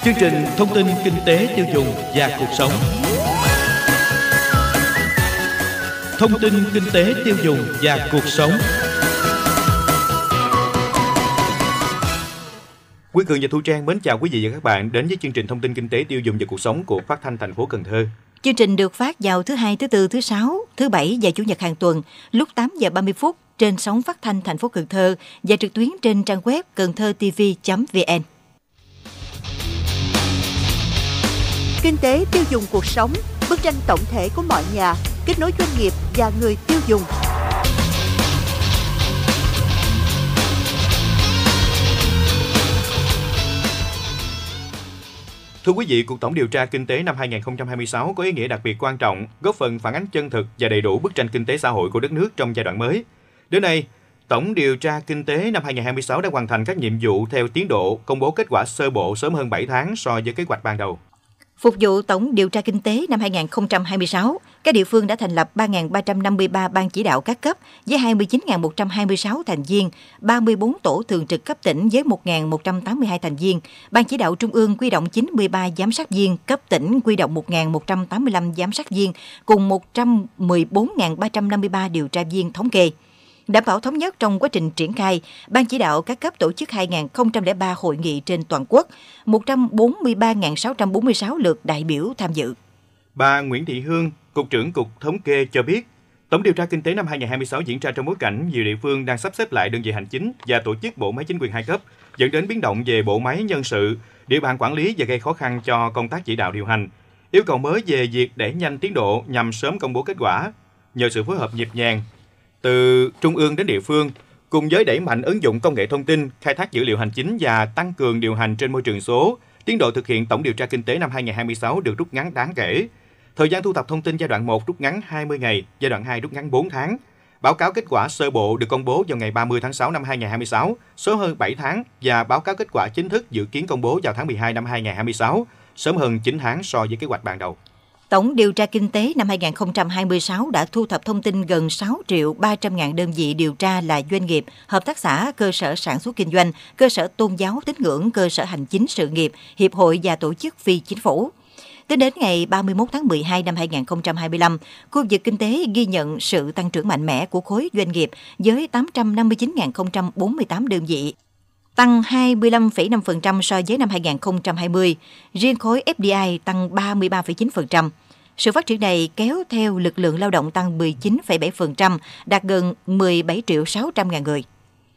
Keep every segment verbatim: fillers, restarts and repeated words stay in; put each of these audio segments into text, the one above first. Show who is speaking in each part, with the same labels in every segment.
Speaker 1: Chương trình thông tin kinh tế tiêu dùng và cuộc sống. Thông tin kinh tế tiêu dùng và cuộc sống. Quý Cường và Thu Trang mến chào quý vị và các bạn đến với chương trình thông tin kinh tế tiêu dùng và cuộc sống của Phát thanh thành phố Cần Thơ.
Speaker 2: Chương trình được phát vào thứ hai, thứ tư, thứ sáu, thứ bảy và chủ nhật hàng tuần lúc tám giờ ba mươi phút trên sóng phát thanh thành phố Cần Thơ và trực tuyến trên trang web cầnthtv chấm vn.
Speaker 3: Kinh tế tiêu dùng cuộc sống, bức tranh tổng thể của mọi nhà, kết nối doanh nghiệp và người tiêu dùng.
Speaker 1: Thưa quý vị, cuộc tổng điều tra kinh tế năm hai không hai sáu có ý nghĩa đặc biệt quan trọng, góp phần phản ánh chân thực và đầy đủ bức tranh kinh tế xã hội của đất nước trong giai đoạn mới. Đến nay, tổng điều tra kinh tế năm hai không hai sáu đã hoàn thành các nhiệm vụ theo tiến độ, công bố kết quả sơ bộ sớm hơn bảy tháng so với kế hoạch ban đầu.
Speaker 2: Phục vụ tổng điều tra kinh tế năm hai không hai sáu, các địa phương đã thành lập ba nghìn ba trăm năm mươi ba ban chỉ đạo các cấp với hai mươi chín nghìn một trăm hai mươi sáu thành viên, ba mươi bốn tổ thường trực cấp tỉnh với một nghìn một trăm tám mươi hai thành viên, ban chỉ đạo trung ương quy động chín mươi ba giám sát viên, cấp tỉnh quy động một nghìn một trăm tám mươi lăm giám sát viên, cùng một trăm mười bốn nghìn ba trăm năm mươi ba điều tra viên thống kê. Đảm bảo thống nhất trong quá trình triển khai, Ban chỉ đạo các cấp tổ chức hai nghìn không trăm lẻ ba hội nghị trên toàn quốc, một trăm bốn mươi ba nghìn sáu trăm bốn mươi sáu lượt đại biểu tham dự.
Speaker 1: Bà Nguyễn Thị Hương, Cục trưởng Cục Thống kê cho biết, tổng điều tra kinh tế năm hai không hai sáu diễn ra trong bối cảnh nhiều địa phương đang sắp xếp lại đơn vị hành chính và tổ chức bộ máy chính quyền hai cấp, dẫn đến biến động về bộ máy nhân sự, địa bàn quản lý và gây khó khăn cho công tác chỉ đạo điều hành. Yêu cầu mới về việc đẩy nhanh tiến độ nhằm sớm công bố kết quả. Nhờ sự phối hợp nhịp nhàng từ trung ương đến địa phương, cùng với đẩy mạnh ứng dụng công nghệ thông tin, khai thác dữ liệu hành chính và tăng cường điều hành trên môi trường số, tiến độ thực hiện tổng điều tra kinh tế năm hai không hai sáu được rút ngắn đáng kể. Thời gian thu thập thông tin giai đoạn một rút ngắn hai mươi ngày, giai đoạn hai rút ngắn bốn tháng. Báo cáo kết quả sơ bộ được công bố vào ngày ba mươi tháng sáu năm hai không hai sáu, sớm hơn bảy tháng, và báo cáo kết quả chính thức dự kiến công bố vào tháng mười hai năm hai không hai sáu, sớm hơn chín tháng so với kế hoạch ban đầu.
Speaker 2: Tổng điều tra kinh tế năm hai không hai sáu đã thu thập thông tin gần sáu triệu ba trăm ngàn đơn vị điều tra là doanh nghiệp, hợp tác xã, cơ sở sản xuất kinh doanh, cơ sở tôn giáo tín ngưỡng, cơ sở hành chính sự nghiệp, hiệp hội và tổ chức phi chính phủ. Tính đến ngày ba mươi mốt tháng mười hai năm hai không hai lăm, khu vực kinh tế ghi nhận sự tăng trưởng mạnh mẽ của khối doanh nghiệp với tám trăm năm mươi chín nghìn không trăm bốn mươi tám đơn vị, tăng hai mươi lăm phẩy năm phần trăm so với năm hai không hai không. Riêng khối ép đê i tăng ba mươi ba phẩy chín phần trăm. Sự phát triển này kéo theo lực lượng lao động tăng mười chín phẩy bảy phần trăm, đạt gần mười bảy triệu sáu trăm ngàn người.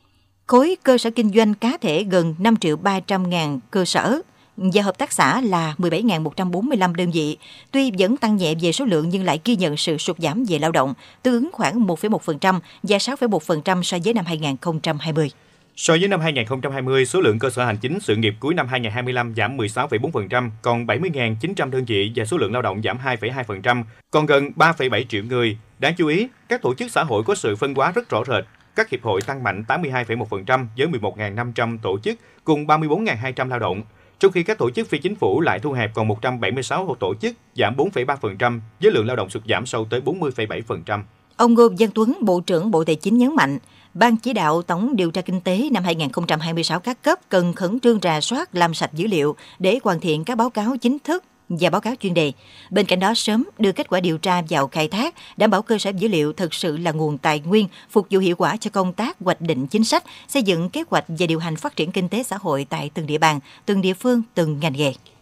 Speaker 2: Khối cơ sở kinh doanh cá thể gần năm triệu ba trăm ngàn cơ sở và hợp tác xã là mười bảy nghìn một trăm bốn mươi lăm đơn vị. Tuy vẫn tăng nhẹ về số lượng nhưng lại ghi nhận sự sụt giảm về lao động, tương ứng khoảng một phẩy một phần trăm và sáu phẩy một phần trăm so với năm hai không hai không.
Speaker 1: So với năm hai không hai không, số lượng cơ sở hành chính sự nghiệp cuối năm hai không hai lăm giảm mười sáu phẩy bốn phần trăm, còn bảy mươi nghìn chín trăm đơn vị, và số lượng lao động giảm hai phẩy hai phần trăm, còn gần ba phẩy bảy triệu người. Đáng chú ý, các tổ chức xã hội có sự phân hóa rất rõ rệt. Các hiệp hội tăng mạnh tám mươi hai phẩy một phần trăm với mười một nghìn năm trăm tổ chức cùng ba mươi bốn nghìn hai trăm lao động, trong khi các tổ chức phi chính phủ lại thu hẹp còn một trăm bảy mươi sáu tổ chức, giảm bốn phẩy ba phần trăm với lượng lao động sụt giảm sâu tới bốn mươi phẩy bảy phần trăm.
Speaker 2: Ông Ngô Văn Tuấn, Bộ trưởng Bộ Tài chính nhấn mạnh, Ban chỉ đạo tổng điều tra kinh tế năm hai không hai sáu các cấp cần khẩn trương rà soát, làm sạch dữ liệu để hoàn thiện các báo cáo chính thức và báo cáo chuyên đề. Bên cạnh đó, sớm đưa kết quả điều tra vào khai thác, đảm bảo cơ sở dữ liệu thực sự là nguồn tài nguyên phục vụ hiệu quả cho công tác hoạch định chính sách, xây dựng kế hoạch và điều hành phát triển kinh tế xã hội tại từng địa bàn, từng địa phương, từng ngành nghề.